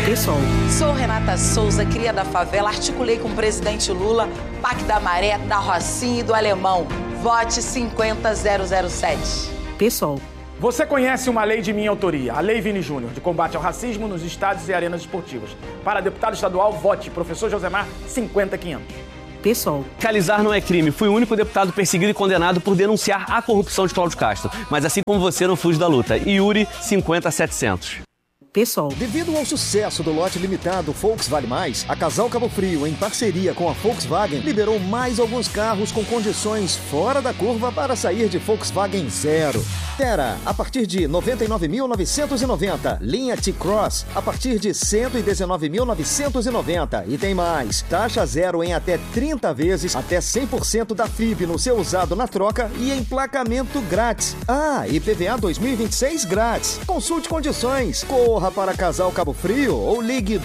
PSOL. Sou Renata Souza, cria da favela, articulei com o presidente Lula, PAC da Maré, da Rocinha e do Alemão. Vote 50007. PSOL. Você conhece uma lei de minha autoria, a Lei Vini Júnior, de combate ao racismo nos estádios e arenas esportivas. Para deputado estadual, vote professor Josemar 50500. PSOL. Fiscalizar não é crime. Fui o único deputado perseguido e condenado por denunciar a corrupção de Cláudio Castro. Mas assim como você, não fujo da luta. Yuri 50700. PSOL. Devido ao sucesso do lote limitado Volks Vale Mais, a Casal Cabo Frio, em parceria com a Volkswagen, liberou mais alguns carros com condições fora da curva para sair de Volkswagen Zero. Terra, a partir de R$ 99.990. Linha T-Cross, a partir de R$ 119.990. E tem mais. Taxa zero em até 30 vezes, até 100% da FIP no seu usado na troca e emplacamento grátis. Ah, e PVA 2026 grátis. Consulte condições. Corra para Casal Cabo Frio ou ligue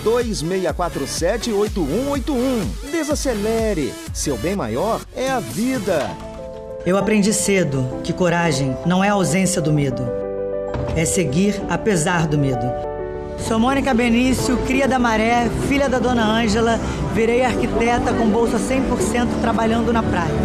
2647-8181. Desacelere. Seu bem maior é a vida. Eu aprendi cedo que coragem não é a ausência do medo. É seguir apesar do medo. Sou Mônica Benício, cria da Maré, filha da Dona Ângela. Virei arquiteta com bolsa 100% trabalhando na praia.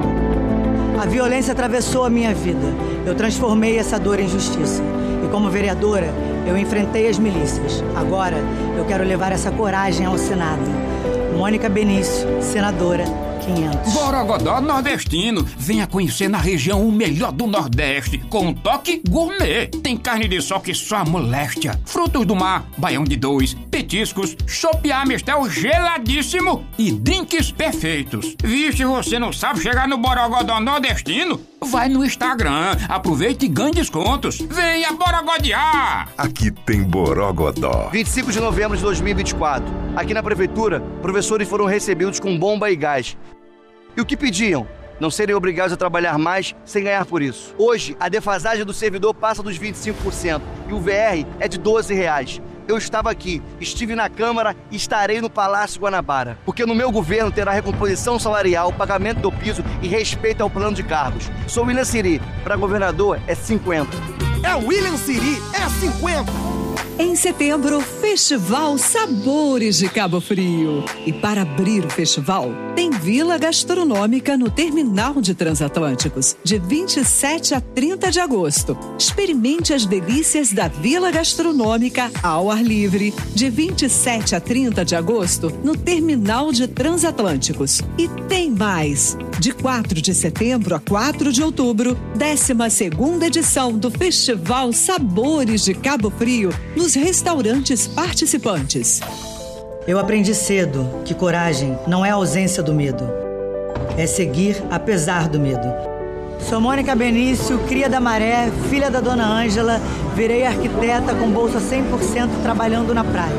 A violência atravessou a minha vida. Eu transformei essa dor em justiça. E como vereadora, eu enfrentei as milícias. Agora, eu quero levar essa coragem ao Senado. Mônica Benício, senadora 500. Borogodó nordestino. Venha conhecer na região o melhor do Nordeste, com um toque gourmet. Tem carne de sol que só a moléstia, frutos do mar, baião de dois, petiscos, chopp Amistel geladíssimo e drinks perfeitos. Vixe, você não sabe chegar no Borogodó nordestino? Vai no Instagram, aproveite e ganhe descontos. Venha borogodear! Aqui tem Borogodó. 25 de novembro de 2024. Aqui na prefeitura, professores foram recebidos com bomba e gás. E o que pediam? Não serem obrigados a trabalhar mais sem ganhar por isso. Hoje, a defasagem do servidor passa dos 25% e o VR é de R$12. Eu estava aqui, estive na Câmara e estarei no Palácio Guanabara. Porque no meu governo terá recomposição salarial, pagamento do piso e respeito ao plano de cargos. Sou William Siri, para governador é 50. É William Siri, é 50. Em setembro, Festival Sabores de Cabo Frio. E para abrir o festival, tem Vila Gastronômica no Terminal de Transatlânticos, de 27 a 30 de agosto. Experimente as delícias da Vila Gastronômica ao ar livre, de 27 a 30 de agosto, no Terminal de Transatlânticos. E tem mais! De 4 de setembro a 4 de outubro, 12ª edição do Festival Sabores de Cabo Frio, nos restaurantes participantes. Eu aprendi cedo que coragem não é a ausência do medo. É seguir apesar do medo. Sou Mônica Benício, cria da Maré, filha da Dona Ângela. Virei arquiteta com bolsa 100% trabalhando na praia.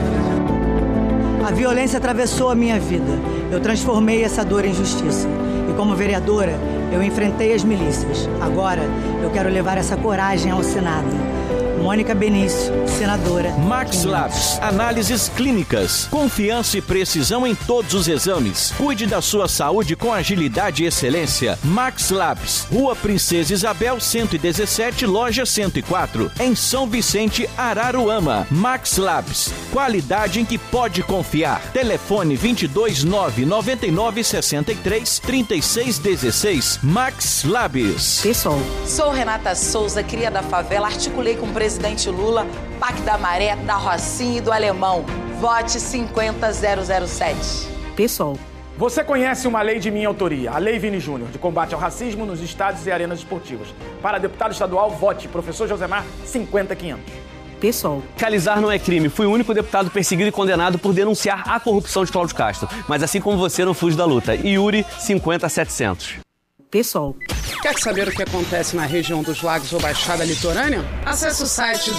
A violência atravessou a minha vida. Eu transformei essa dor em justiça. E como vereadora, eu enfrentei as milícias. Agora, eu quero levar essa coragem ao Senado. Mônica Benício, senadora. Max Labs, análises clínicas, confiança e precisão em todos os exames. Cuide da sua saúde com agilidade e excelência. Max Labs, Rua Princesa Isabel 117, loja 104, em São Vicente, Araruama. Max Labs, qualidade em que pode confiar. Telefone 229-9963-3616. Max Labs. PSOL. Sou Renata Souza, cria da favela, articulei com o presidente Lula, PAC da Maré, da Rocinha e do Alemão. Vote 50007. PSOL. Você conhece uma lei de minha autoria, a Lei Vini Júnior, de combate ao racismo nos estádios e arenas esportivas. Para deputado estadual, vote professor Josemar 50500. PSOL. Fiscalizar não é crime. Fui o único deputado perseguido e condenado por denunciar a corrupção de Cláudio Castro. Mas assim como você, não fujo da luta. Yuri 50700. PSOL. Quer saber o que acontece na região dos lagos ou Baixada Litorânea? Acesse o site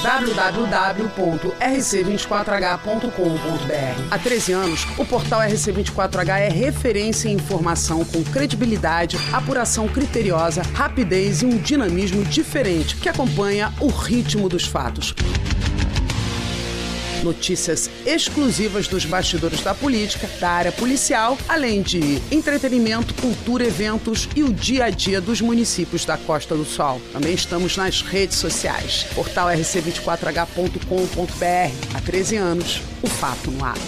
www.rc24h.com.br. Há 13 anos, o portal RC24H é referência em informação com credibilidade, apuração criteriosa, rapidez e um dinamismo diferente que acompanha o ritmo dos fatos. Notícias exclusivas dos bastidores da política, da área policial, além de entretenimento, cultura, eventos e o dia a dia dos municípios da Costa do Sol. Também estamos nas redes sociais. Portal rc24h.com.br. Há 13 anos, o fato no ar.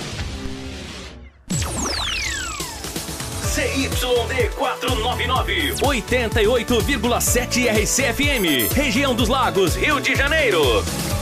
CYD 499, 88,7 RCFM, região dos Lagos, Rio de Janeiro.